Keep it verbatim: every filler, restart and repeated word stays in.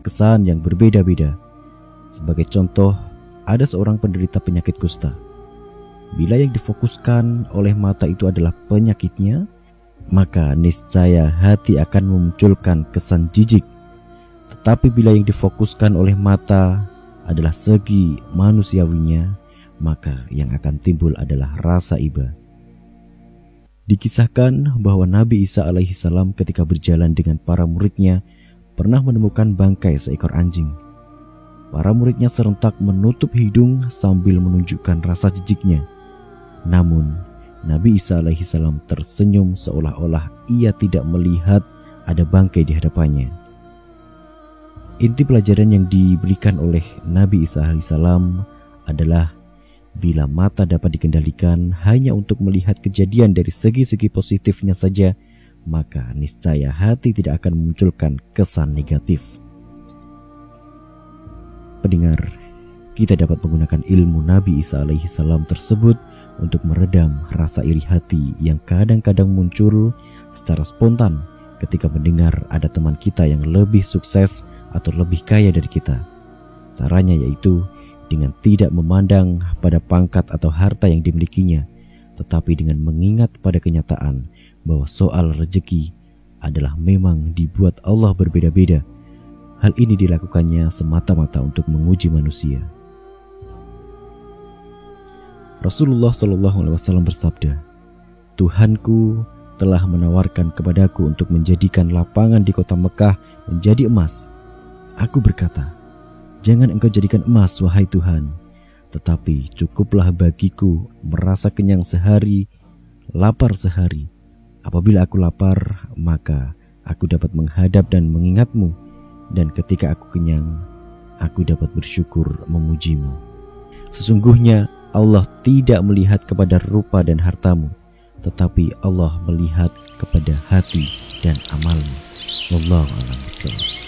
kesan yang berbeda-beda. Sebagai contoh, ada seorang penderita penyakit kusta. Bila yang difokuskan oleh mata itu adalah penyakitnya, maka niscaya hati akan memunculkan kesan jijik. Tetapi bila yang difokuskan oleh mata adalah segi manusiawinya, maka yang akan timbul adalah rasa iba. Dikisahkan bahwa Nabi Isa alaihi salam ketika berjalan dengan para muridnya pernah menemukan bangkai seekor anjing. Para muridnya serentak menutup hidung sambil menunjukkan rasa jijiknya. Namun Nabi Isa alaihi salam tersenyum seolah-olah ia tidak melihat ada bangkai di hadapannya. Inti pelajaran yang diberikan oleh Nabi Isa alaihi salam adalah bila mata dapat dikendalikan hanya untuk melihat kejadian dari segi-segi positifnya saja, maka niscaya hati tidak akan memunculkan kesan negatif. Pendengar, kita dapat menggunakan ilmu Nabi Isa alaihi salam tersebut untuk meredam rasa iri hati yang kadang-kadang muncul secara spontan ketika mendengar ada teman kita yang lebih sukses atau lebih kaya dari kita. Caranya yaitu dengan tidak memandang pada pangkat atau harta yang dimilikinya, tetapi dengan mengingat pada kenyataan bahwa soal rezeki adalah memang dibuat Allah berbeda-beda. Hal ini dilakukannya semata-mata untuk menguji manusia. Rasulullah shallallahu alaihi wasallam bersabda, "Tuhanku telah menawarkan kepadaku untuk menjadikan lapangan di kota Mekah menjadi emas. Aku berkata, jangan engkau jadikan emas, wahai Tuhan, tetapi cukuplah bagiku merasa kenyang sehari, lapar sehari. Apabila aku lapar, maka aku dapat menghadap dan mengingatmu, dan ketika aku kenyang, aku dapat bersyukur memujimu. Sesungguhnya Allah tidak melihat kepada rupa dan hartamu, tetapi Allah melihat kepada hati dan amalmu. Wallahu a'lam bishawab."